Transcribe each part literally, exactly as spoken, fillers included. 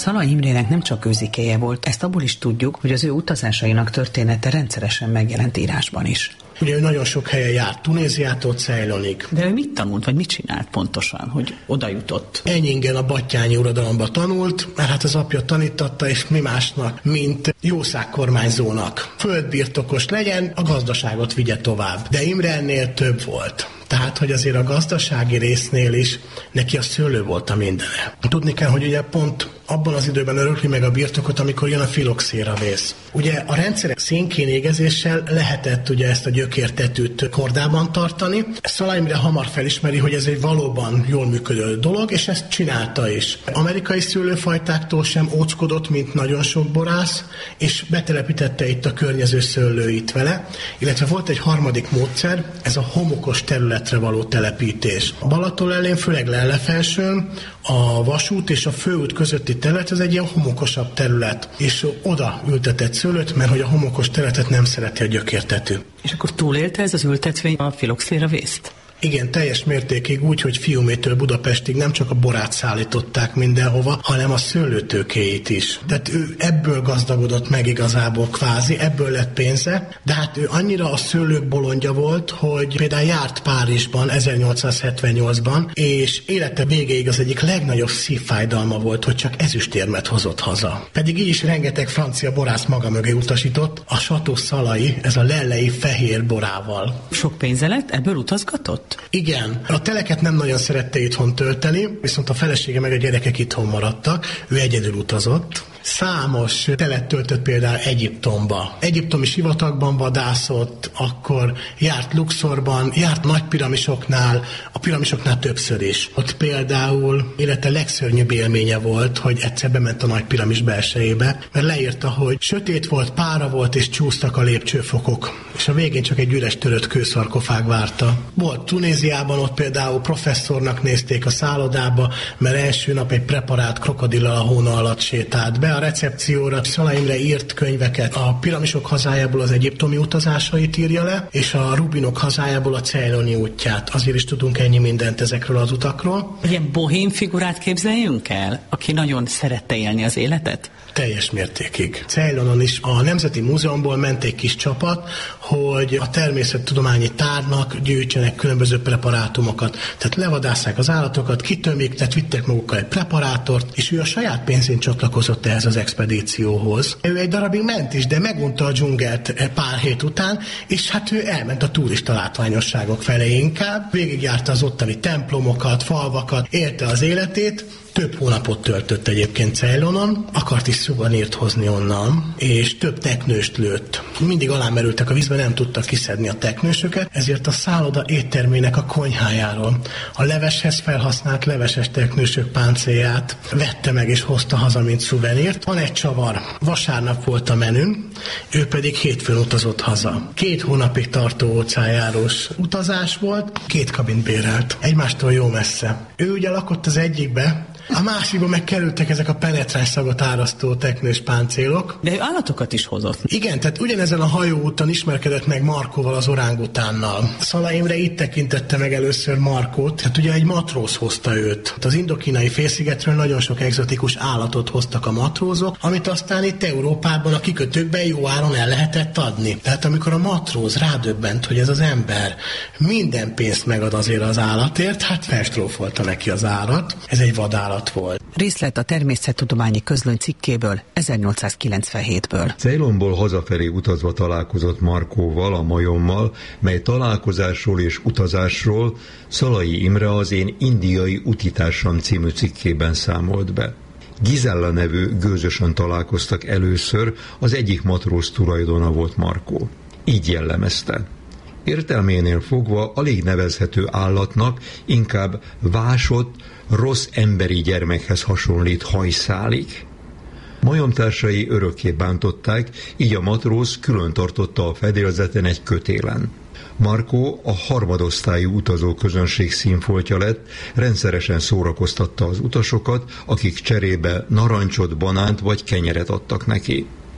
Szalai Imrének nem csak őzikéje volt, ezt abból is tudjuk, hogy az ő utazásainak története rendszeresen megjelent írásban is. Ugye ő nagyon sok helyen járt, Tunéziától Ceylonig. De ő mit tanult, vagy mit csinált pontosan, hogy oda jutott? Enyingen a Batthyáni uradalomba tanult, mert hát az apja tanítatta, és mi másnak, mint jószágkormányzónak. Földbirtokos legyen, a gazdaságot vigye tovább. De Imre ennél több volt. Tehát, hogy azért a gazdasági résznél is neki a szőlő volt a mindene. Tudni kell, hogy ugye pont abban az időben örökli meg a birtokot, amikor jön a filoxéravész. Ugye a rendszerek szénkén égezéssel lehetett ugye ezt a gyökértetőt kordában tartani. Szalai Imre hamar felismeri, hogy ez egy valóban jól működő dolog, és ezt csinálta is. Amerikai szőlőfajtáktól sem óckodott, mint nagyon sok borász, és betelepítette itt a környező szőlőit vele, illetve volt egy harmadik módszer, ez a homokos területre való telepítés. A Balaton ellén, főleg Lellefelsőn, a vasút és a főút közötti terület, ez egy ilyen homokosabb terület, és oda ültetett szőlőt, mert hogy a homokos területet nem szereti a gyökértető. És akkor túlélte ez az ültetvény a filoxéravészt? Igen, teljes mértékig úgy, hogy Fiumétől Budapestig nem csak a borát szállították mindenhova, hanem a szőlőtőkéjét is. Tehát ő ebből gazdagodott meg igazából kvázi, ebből lett pénze, de hát ő annyira a szőlők bolondja volt, hogy például járt Párizsban ezernyolcszázhetvennyolcban, és élete végéig az egyik legnagyobb szívfájdalma volt, hogy csak ezüstérmet hozott haza. Pedig így is rengeteg francia borász maga mögé utasított, a Chateau Szalai, ez a lellei fehér borával. Sok pénze lett, ebből utazgatott? Igen. A teleket nem nagyon szerette itthon tölteni, viszont a felesége meg a gyerekek itthon maradtak, ő egyedül utazott. Számos telet töltött például Egyiptomba. Egyiptomi sivatagban vadászott, akkor járt Luxorban, járt nagy piramisoknál, a piramisoknál többször is. Ott például élete legszörnyűbb élménye volt, hogy egyszer bement a nagy piramis belsejébe, mert leírta, hogy sötét volt, pára volt és csúsztak a lépcsőfokok, és a végén csak egy üres törött kőszarkofág várta. Volt Tunéziában, ott például professzornak nézték a szállodába, mert első nap egy preparált krokodillal a hóna alatt sétált be a recepcióra. Szalai Imre írt könyveket, a piramisok hazájából az egyiptomi utazásait írja le, és a rubinok hazájából a ceyloni útját. Azért is tudunk ennyi mindent ezekről az utakról. Ilyen bohém figurát képzeljünk el, aki nagyon szerette élni az életet? Teljes mértékig. Ceylonon is a Nemzeti Múzeumból ment egy kis csapat, hogy a természettudományi tárnak gyűjtsenek különböző preparátumokat. Tehát levadásszák az állatokat, kitömik, tehát vittek magukkal egy preparátort, és ő a saját pénzén csatlakozott ehhez az expedícióhoz. Ő egy darabig ment is, de megunta a dzsungelt pár hét után, és hát ő elment a turista látványosságok felé inkább. Végigjárta az ottani templomokat, falvakat, élte az életét. Több hónapot töltött egyébként Ceylonon, akart is szuvanírt hozni onnan, és több teknőst lőtt. Mindig alámerültek a vízbe, nem tudtak kiszedni a teknősöket, ezért a szálloda éttermének a konyhájáról a leveshez felhasznált leveses teknősök páncélját vette meg és hozta haza, mint szuvenírt. Van egy csavar, vasárnap volt a menün, ő pedig hétfőn utazott haza. Két hónapig tartó óceánjárós utazás volt, két kabint bérelt, egymástól jó messze. Ő ugye lakott az egyikbe, a másikban meg kerültek ezek a penetráns szagot árasztó teknős páncélok. De ő állatokat is hozott. Igen, tehát ugyanezen a hajóúton ismerkedett meg Markóval, az orángutánnal. Szalai Imre itt tekintette meg először Markót, hát ugye egy matróz hozta őt. Az indokínai félszigetről nagyon sok egzotikus állatot hoztak a matrózok, amit aztán itt Európában a kikötőkben jó áron el lehetett adni. Tehát amikor a matróz rádöbbent, hogy ez az ember minden pénzt megad azért az állatért, hát felstrófolta neki az árat. Ez egy vadállat volt. Részlet a Természettudományi Közlöny cikkéből ezernyolcszázkilencvenhétből. Ceylonból hazafelé utazva találkozott Markóval, a majommal, mely találkozásról és utazásról Szalai Imre az Én indiai utitársam című cikkében számolt be. Gizella nevű gőzösen találkoztak először, az egyik matróz tulajdona volt Markó. Így jellemezte. Értelménél fogva alig nevezhető állatnak, inkább vásott, rossz emberi gyermekhez hasonlít hajszálig. Majomtársai örökké bántották, így a matróz külön tartotta a fedélzeten egy kötélen. Markó a harmadosztályú utazó közönség színfoltja lett, rendszeresen szórakoztatta az utasokat, akik cserébe narancsot, banánt vagy kenyeret adtak neki.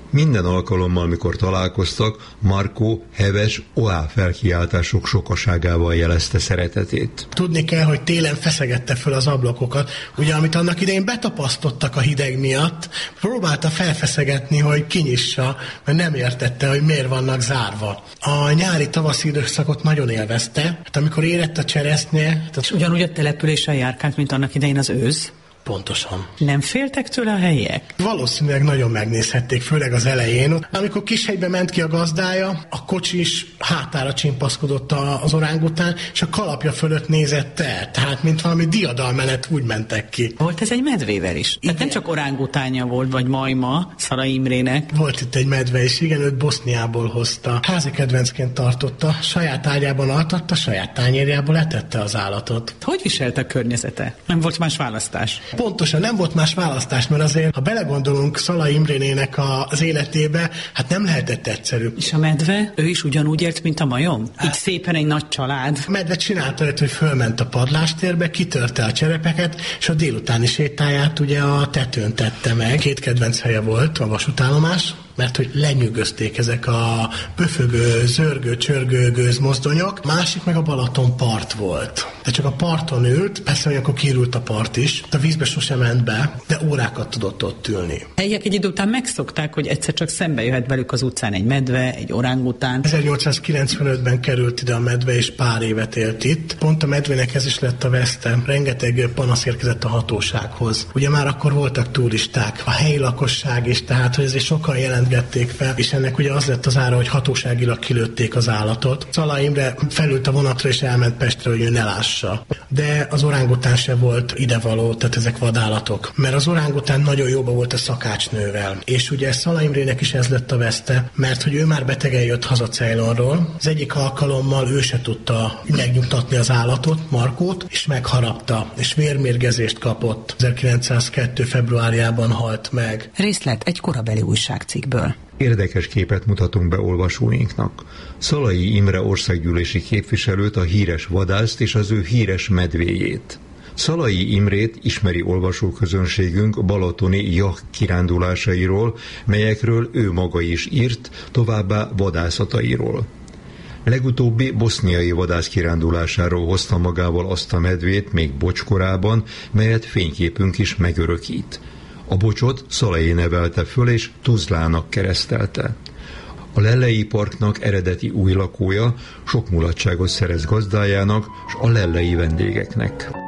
Minden alkalommal, mikor találkoztak, Markó heves oá felkiáltások sokaságával jelezte szeretetét. Tudni kell, hogy télen feszegette föl az ablakokat, ugye amit annak idején betapasztottak a hideg miatt, próbálta felfeszegetni, hogy kinyissa, mert nem értette, hogy miért vannak zárva. A nyári-tavaszi időszakot nagyon élvezte, hát amikor érett a cseresznye... Tehát... És ugyanúgy a településen járkált, mint annak idején az ősz? Pontosan. Nem féltek tőle a helyiek? Valószínűleg nagyon megnézhették, főleg az elején. Amikor Kishegybe ment ki a gazdája, a kocsi is hátára csimpaszkodott az orángután, és a kalapja fölött nézett el. Tehát, mint valami diadalmenet, úgy mentek ki. Volt ez egy medvével is? Tehát nem csak orángutánja volt, vagy majma Szalai Imrének. Volt itt egy medve is, igen, őt Boszniából hozta. Házi kedvencként tartotta, saját ágyában altatta, saját tányérjából etette az állatot. Hogy viselte a környezete? Nem volt más választás? Pontosan, nem volt más választás, mert azért, ha belegondolunk Szalai Imrénének az életébe, hát nem lehetett egyszerű. És a medve, ő is ugyanúgy élt, mint a majom? Így szépen egy nagy család. A medve csinálta, hogy fölment a padlástérbe, kitörte a cserepeket, és a délutáni sétáját ugye a tetőn tette meg. Két kedvenc helye volt a vasútállomás, mert hogy lenyűgözték ezek a pöfögő, zörgő, csörgő gőzmozdonyok. Másik meg a Balaton part volt. De csak a parton ült, persze, hogy akkor kiürült a part is, a vízbe sosem ment be, de órákat tudott ott ülni. Helyiek egy idő után megszokták, hogy egyszer csak szembe jöhet velük az utcán egy medve, egy orángután. ezernyolcszázkilencvenötben került ide a medve, és pár évet élt itt. Pont a medvének ez is lett a veszte. Rengeteg panasz érkezett a hatósághoz. Ugye már akkor voltak turisták, a helyi lakosság is, tehát hogy ezért sokan jelentgették fel, és ennek ugye az lett az ára, hogy hatóságilag kilőtték az állatot. Szalai Imre felült a vonatra, és elment Pestre, hogy ő ne lássa. De az orángután se volt idevaló, tehát ezek vadállatok. Mert az orángután nagyon jóba volt a szakácsnővel. És ugye Szalai Imrének is ez lett a veszte, mert hogy ő már betegen jött haza Ceylonról. Az egyik alkalommal ő se tudta megnyugtatni az állatot, Markót, és megharapta, és vérmérgezést kapott. ezerkilencszázkettő februárjában halt meg. Részlet egy korabeli újságcikkből. Érdekes képet mutatunk be olvasóinknak. Szalai Imre országgyűlési képviselőt, a híres vadászt és az ő híres medvéjét. Szalai Imrét ismeri olvasóközönségünk balatoni jah kirándulásairól, melyekről ő maga is írt, továbbá vadászatairól. Legutóbbi boszniai vadász kirándulásáról hozta magával azt a medvét még bocskorában, melyet fényképünk is megörökít. A bocsot Szalai nevelte föl és Tuzlának keresztelte. A Lellei Parknak eredeti új lakója sok mulatságot szerez gazdájának s a lellei vendégeknek.